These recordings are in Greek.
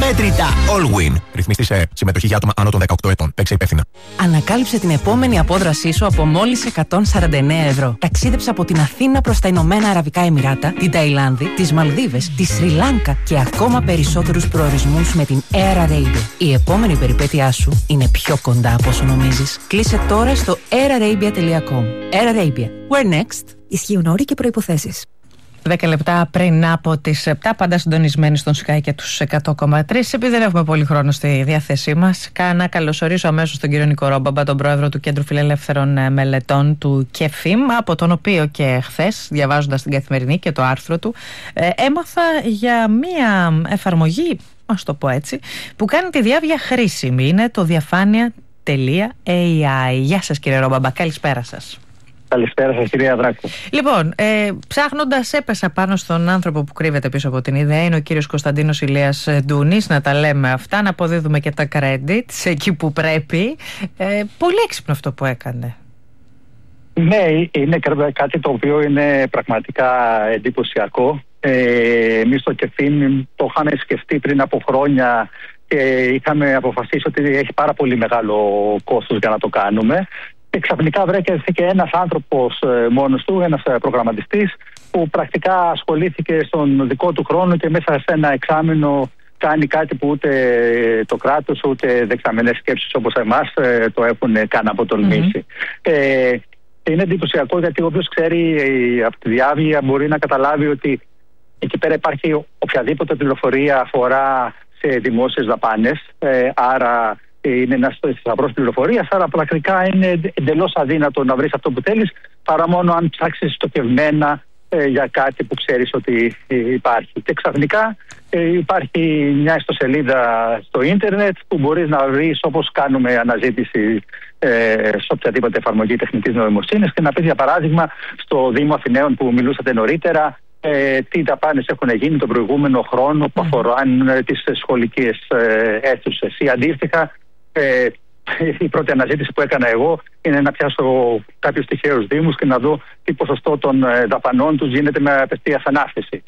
αμέτρητα. Allwyn. Ρυθμιστή σε συμμετοχή για άτομα άνω των 18 ετών. Παίξε υπεύθυνα. Ανακάλυψε την επόμενη απόδρασή σου από μόλις 149 ευρώ. Ταξίδεψε από την Αθήνα προς τα Ηνωμένα Αραβικά Εμιράτα, την Ταϊλάνδη, τις Μαλδίβες, τη Σρι Λάνκα και ακόμα περισσότερους προορισμούς με την Air Arabia. Η επόμενη περιπέτειά σου είναι πιο κοντά από όσο νομίζεις. Κλείσε τώρα στο airarabia.com. Air Arabia. Where next? Ισχύουν όροι και προϋποθέσεις. 10 λεπτά πριν από τις 7, πάντα συντονισμένοι στον Sky και τους 100,3. Επειδή δεν έχουμε πολύ χρόνο στη διάθεσή μας, να καλωσορίσω αμέσως τον κύριο Νίκο Ρόμπαμπα, τον πρόεδρο του Κέντρου Φιλελεύθερων Μελετών του ΚΕΦΙΜ, από τον οποίο και χθες, διαβάζοντας την Καθημερινή και το άρθρο του, έμαθα για μία εφαρμογή, ας το πω έτσι, που κάνει τη διάβια χρήσιμη. Είναι το διαφάνεια.ai. Γεια σας κύριε Ρόμπαμπα, καλησπέρα σας. Καλησπέρα σας κυρία Δράκου. Λοιπόν, ψάχνοντας έπεσα πάνω στον άνθρωπο που κρύβεται πίσω από την ιδέα. Είναι ο κύριος Κωνσταντίνος Ηλίας Ντούνης. Να τα λέμε αυτά, να αποδίδουμε και τα credits εκεί που πρέπει. Πολύ έξυπνο αυτό που έκανε. Ναι, είναι κάτι το οποίο είναι πραγματικά εντυπωσιακό. Εμείς στο ΚΕΦΙΜ το είχαμε σκεφτεί πριν από χρόνια και είχαμε αποφασίσει ότι έχει πάρα πολύ μεγάλο κόστος για να το κάνουμε. Και ξαφνικά βρέθηκε ένας άνθρωπος μόνος του, ένας προγραμματιστής, που πρακτικά ασχολήθηκε στον δικό του χρόνο και μέσα σε ένα εξάμηνο κάνει κάτι που ούτε το κράτος ούτε δεξαμενές σκέψεις όπως εμάς το έχουν καν αποτολμήσει. Είναι εντυπωσιακό γιατί όποιος ξέρει από τη διάβγεια μπορεί να καταλάβει ότι εκεί πέρα υπάρχει οποιαδήποτε πληροφορία αφορά σε δημόσιες δαπάνες, άρα είναι ένας θησαυρός πληροφορίας, άρα πρακτικά είναι εντελώς αδύνατο να βρεις αυτό που θέλεις παρά μόνο αν ψάξεις στοχευμένα για κάτι που ξέρεις ότι υπάρχει. Και ξαφνικά υπάρχει μια ιστοσελίδα στο ίντερνετ που μπορείς να βρεις, όπως κάνουμε αναζήτηση σε οποιαδήποτε εφαρμογή τεχνητής νοημοσύνης, και να πεις για παράδειγμα στο Δήμο Αθηναίων που μιλούσατε νωρίτερα τι δαπάνες έχουν γίνει τον προηγούμενο χρόνο που αφορούν τις σχολικές αίθουσες. Ή αντίστοιχα, η πρώτη αναζήτηση που έκανα εγώ είναι να πιάσω κάποιους τυχαίους δήμους και να δω τι ποσοστό των δαπανών τους γίνεται με απευθείας ανάθεση.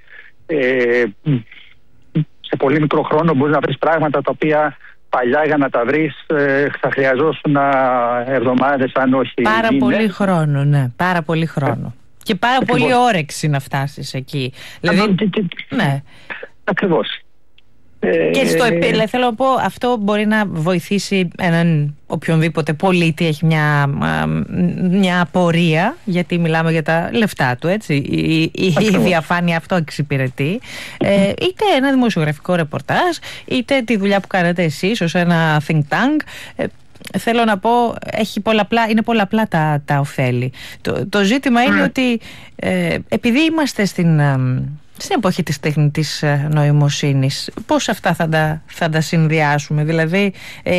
Σε πολύ μικρό χρόνο μπορείς να βρεις πράγματα τα οποία παλιά για να τα βρεις θα χρειαζόσουν εβδομάδες, αν όχι πάρα μήνες. Πολύ χρόνο, ναι, πάρα πολύ χρόνο. Και πάρα πολύ όρεξη να φτάσεις εκεί. Δηλαδή, ναι. Ακριβώς. Και θέλω να πω, αυτό μπορεί να βοηθήσει έναν οποιονδήποτε πολίτη έχει μια απορία, γιατί μιλάμε για τα λεφτά του, έτσι. Η διαφάνεια αυτό εξυπηρετεί. Είτε ένα δημοσιογραφικό ρεπορτάζ, είτε τη δουλειά που κάνετε εσείς ως ένα think tank. Θέλω να πω, είναι πολλαπλά τα ωφέλη. Το ζήτημα είναι ότι επειδή είμαστε στην εποχή της τεχνητής νοημοσύνης, πώς αυτά θα τα συνδυάσουμε, δηλαδή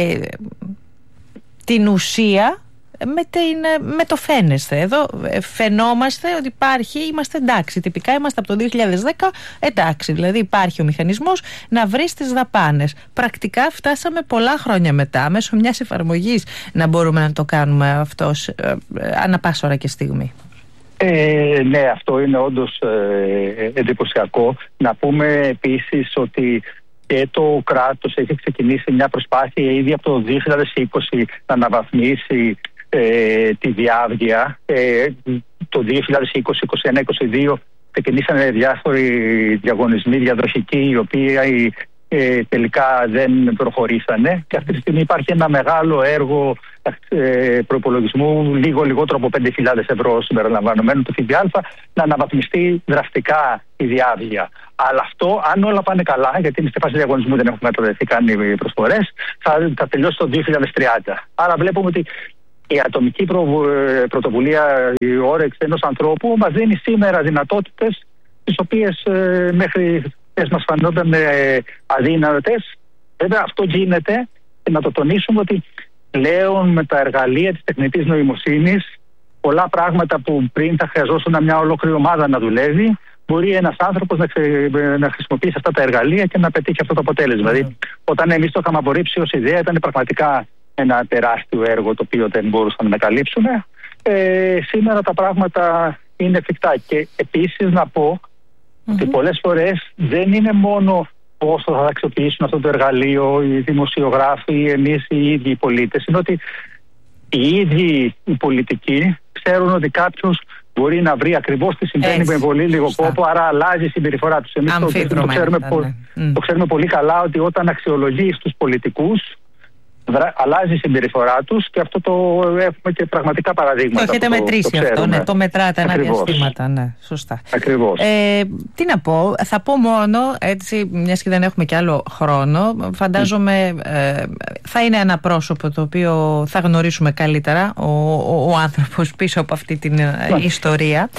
την ουσία με το φαίνεστε. Εδώ φαινόμαστε ότι υπάρχει, είμαστε εντάξει, τυπικά είμαστε από το 2010 εντάξει, δηλαδή υπάρχει ο μηχανισμός να βρεις τις δαπάνες. Πρακτικά φτάσαμε πολλά χρόνια μετά μέσω μιας εφαρμογής να μπορούμε να το κάνουμε αυτό ανά πάσα ώρα και στιγμή. Ναι, αυτό είναι όντως εντυπωσιακό. Να πούμε επίσης ότι και το κράτος έχει ξεκινήσει μια προσπάθεια ήδη από το 2020 να αναβαθμίσει τη διάβγεια. Το 2020, 2021, 2022 ξεκινήσαν διάφοροι διαγωνισμοί διαδοχικοί, οι οποίοι τελικά δεν προχωρήσανε, και αυτή τη στιγμή υπάρχει ένα μεγάλο έργο προϋπολογισμού λίγο λιγότερο από 5.000 ευρώ συμπεριλαμβανομένου του ΦΠΑ να αναβαθμιστεί δραστικά η διάβγεια. Αλλά αυτό, αν όλα πάνε καλά, γιατί είναι στη φάση διαγωνισμού, δεν έχουν μεταδεθεί καν οι προσφορές, θα τελειώσει το 2030. Άρα βλέπουμε ότι η ατομική πρωτοβουλία, η όρεξη ενός ανθρώπου μας δίνει σήμερα δυνατότητες τις οποίες μέχρι μας φανόταν αδύνατες. Βέβαια αυτό γίνεται, και να το τονίσουμε ότι πλέον με τα εργαλεία της τεχνητής νοημοσύνης πολλά πράγματα που πριν θα χρειαζόταν μια ολόκληρη ομάδα να δουλεύει, μπορεί ένας άνθρωπος να χρησιμοποιήσει αυτά τα εργαλεία και να πετύχει αυτό το αποτέλεσμα. Δηλαδή, όταν εμείς το είχαμε απορρίψει ως ιδέα, ήταν πραγματικά ένα τεράστιο έργο το οποίο δεν μπορούσαμε να καλύψουμε. Σήμερα τα πράγματα είναι εφικτά. Και επίσης να πω ότι πολλές φορές δεν είναι μόνο πώς θα αξιοποιήσουν αυτό το εργαλείο οι δημοσιογράφοι, εμείς οι ίδιοι οι πολίτες, είναι ότι οι ίδιοι οι πολιτικοί ξέρουν ότι κάποιος μπορεί να βρει ακριβώς τι συμβαίνει με πολύ λίγο κόπο, άρα αλλάζει η συμπεριφορά τους. Εμείς το ξέρουμε πολύ καλά ότι όταν αξιολογείς τους πολιτικούς, αλλάζει η συμπεριφορά τους, και αυτό το έχουμε και πραγματικά παραδείγματα. Το έχετε μετρήσει αυτό, ναι, το μετράτε ένα διαστήματα, ναι, σωστά. Ακριβώς. Τι να πω, θα πω μόνο, έτσι, μιας και δεν έχουμε κι άλλο χρόνο, φαντάζομαι θα είναι ένα πρόσωπο το οποίο θα γνωρίσουμε καλύτερα, ο άνθρωπος πίσω από αυτή την ιστορία,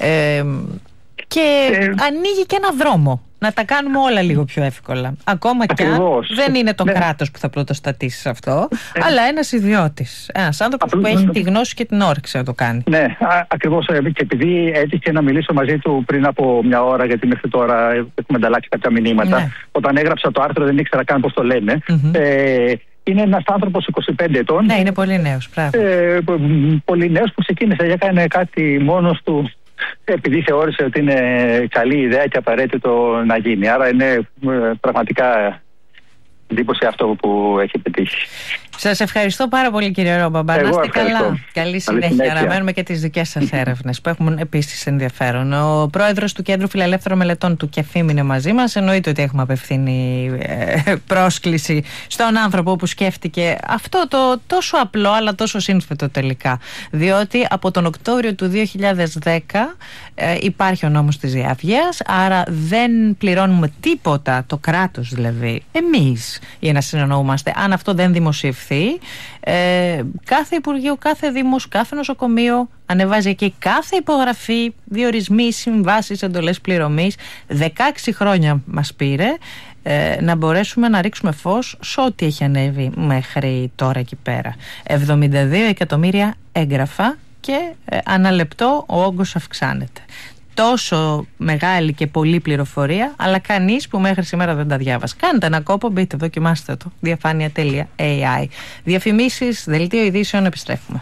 και ανοίγει και ένα δρόμο να τα κάνουμε όλα λίγο πιο εύκολα. Ακόμα και αν δεν είναι το κράτος που θα πρωτοστατήσει σε αυτό, αλλά ένας ιδιώτης. Ένας άνθρωπος που έχει τη γνώση και την όρεξη να το κάνει. Ναι, ακριβώς. Και επειδή έτυχε να μιλήσω μαζί του πριν από μια ώρα, γιατί μέχρι τώρα έχουμε ανταλλάξει κάποια μηνύματα. Ναι. Όταν έγραψα το άρθρο δεν ήξερα καν πώς το λένε. Είναι ένας άνθρωπος 25 ετών. Ναι, είναι πολύ νέος. Πολύ νέος, που ξεκίνησε, έκανε κάτι μόνος του, επειδή θεώρησε ότι είναι καλή ιδέα και απαραίτητο να γίνει. Άρα είναι πραγματικά εντύπωση αυτό που έχει πετύχει. Σας ευχαριστώ πάρα πολύ, κύριε Ρομπαμπά. Να είστε καλά. Καλή συνέχεια. Αναμένουμε και τις δικές σας έρευνες που έχουν επίσης ενδιαφέρον. Ο πρόεδρος του Κέντρου Φιλελεύθερων Μελετών του ΚΕΦΙΜ είναι μαζί μας. Εννοείται ότι έχουμε απευθύνει πρόσκληση στον άνθρωπο που σκέφτηκε αυτό το τόσο απλό αλλά τόσο σύνθετο τελικά. Διότι από τον Οκτώβριο του 2010 υπάρχει ο νόμος της διαυγείας, άρα δεν πληρώνουμε τίποτα, το κράτος δηλαδή, εμείς, για να συνεννοούμαστε. Αν αυτό δεν δημοσιευθεί, κάθε Υπουργείο, κάθε Δήμος, κάθε νοσοκομείο ανεβάζει εκεί κάθε υπογραφή, διορισμοί, συμβάσεις, εντολές πληρωμής. 16 χρόνια μας πήρε να μπορέσουμε να ρίξουμε φως σε ό,τι έχει ανέβει μέχρι τώρα εκεί πέρα. 72 εκατομμύρια έγγραφα και ανά λεπτό ο όγκος αυξάνεται. Τόσο μεγάλη και πολλή πληροφορία, αλλά κανείς που μέχρι σήμερα δεν τα διάβασε. Κάντε ένα κόπο, μπείτε, δοκιμάστε το. Διαφάνεια.ai. Διαφημίσεις, δελτίο ειδήσεων, επιστρέφουμε.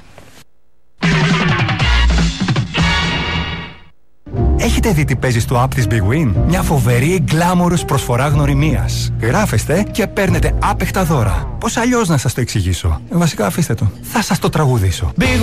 Έχετε δει τι παίζει στο app της Big Win? Μια φοβερή γκλάμορους προσφορά γνωριμίας. Γράφεστε και παίρνετε άπεχτα δώρα. Πώς αλλιώς να σας το εξηγήσω? Βασικά αφήστε το. Θα σας το τραγουδήσω.